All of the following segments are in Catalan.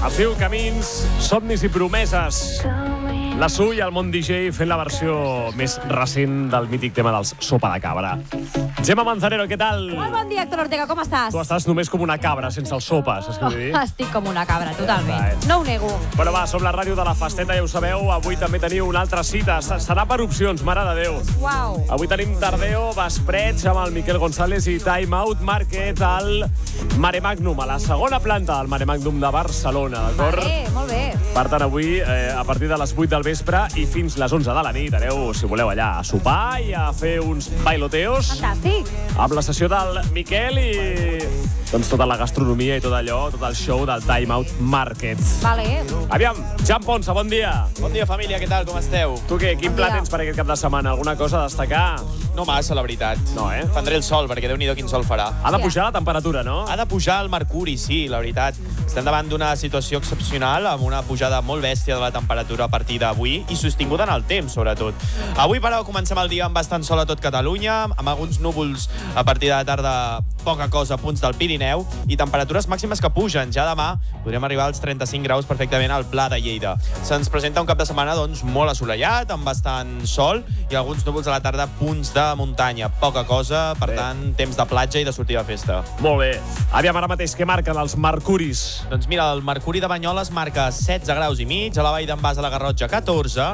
Es diu Camins, somnis i promeses. La Su i el Món DJ fent la versió més recent del mític tema dels Sopa de Cabra. Gemma Manzanero, què tal? Molt bon dia, Héctor Ortega, com estàs? Tu estàs només com una cabra, sense el sopa, saps què vull dir? Estic com una cabra, totalment. No ho nego. Bueno, va, som la ràdio de la festeta, ja ho sabeu. Avui també teniu una altra cita. Serà per opcions, mare de Déu. Uau. Avui tenim Tardeo, Vesprets, amb el Miquel González i Time Out Market al Mare Magnum, a la segona planta del Mare Magnum de Barcelona, d'acord? Vale, molt bé. Per tant, avui, a partir de les 8 del vespre i fins les 11 de la nit, aneu, si voleu, allà a sopar i a fer uns bailoteos. Fantàstic. Amb la sessió del Miquel i doncs tota la gastronomia i tot allò, tot el show del Time Out Market. Vale. Aviam, Jan Ponsa, bon dia. Bon dia, família, què tal, com esteu? Tu què, quin Bon pla dia. tens per aquest cap de setmana? Alguna cosa a destacar? No massa, la veritat. No, eh? Prendré el sol, perquè Déu-n'hi-do quin sol farà. Ha de pujar la temperatura, no? Ha de pujar el mercuri, sí, la veritat. Estem davant d'una situació excepcional, amb una pujada molt bèstia de la temperatura a partir d'avui i sostinguda en el temps, sobretot. Avui, però, comencem el dia amb bastant sol a tot Catalunya, amb alguns núvols a partir de la tarda, poca cosa a punts del Pirineu, i temperatures màximes que pugen. Ja demà podrem arribar als 35 graus perfectament al Pla de Lleida. Se'ns presenta un cap de setmana doncs, molt assolellat, amb bastant sol, i alguns núvols a la tarda, punts de muntanya. Poca cosa, per tant, temps de platja i de sortir de festa. Molt bé. Aviam, ara mateix, què marquen els mercuris? Doncs mira, el mercuri de Banyoles marca 16 graus i mig, a la Vall d'en Bas, a la Garrotxa 14,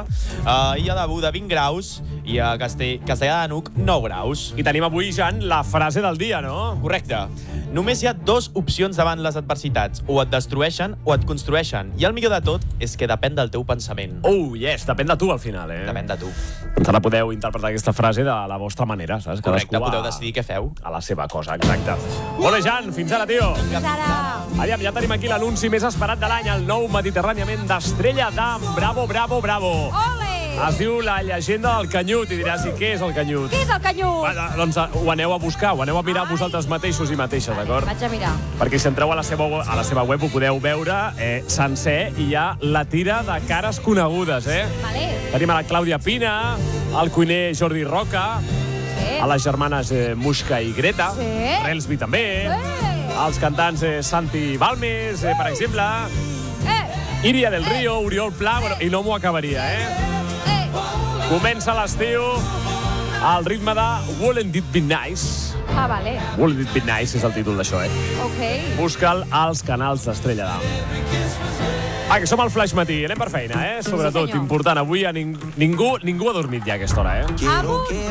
i a Begur de 20 graus, i a Castellà de n'Hug 9 graus. I tenim avui, Jan, la frase del dia, no? Correcte. Només hi ha dues opcions davant les adversitats. O et destrueixen o et construeixen. I el millor de tot és que depèn del teu pensament. Oh, yes, depèn de tu al final, eh? Depèn de tu. Doncs ara podeu interpretar aquesta frase de la vostra manera, saps? Correcte, Cadascú podeu decidir què feu. a la seva cosa, exacte. Molt bé, Jan, fins ara, tio. Fins ara. Aviam, ja tenim aquí l'anunci més esperat de l'any, el nou mediterràniament d'Estrella d'Am. Bravo, bravo, bravo. Ole. Es diu La llegenda del Canyut, i diràs, i què és el Canyut? Què és el canyut? Doncs ho aneu a buscar, ho aneu a mirar vosaltres mateixos i mateixes, d'acord? Vaig a mirar. Perquè si entreu a la seva web ho podeu veure sencer i hi ha la tira de cares conegudes, eh? Vale. Tenim a la Clàudia Pina, al cuiner Jordi Roca, Sí. a les germanes Muixca i Greta, Sí. Relsby també, Eh. als cantants Santi Balmes, per exemple, Iria del Río, Oriol Pla, bueno, i no m'ho acabaria, eh? Comença l'estiu al ritme de Wouldn't It Be Nice. Ah, vale. Wouldn't It Be Nice és el títol d'això, eh? Ok. Busca'l als canals d'Estrella d'Am. Que som al Flash Matí, anem per feina, eh? Sobretot, senyor. important, avui ningú ha dormit ja a aquesta hora, eh? Amunt.